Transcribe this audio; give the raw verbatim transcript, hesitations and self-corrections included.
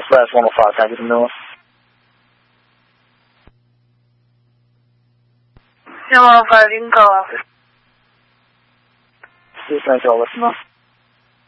Last one oh five, can I get the new one? one oh five, you can call office. Thank you, I'll listen up.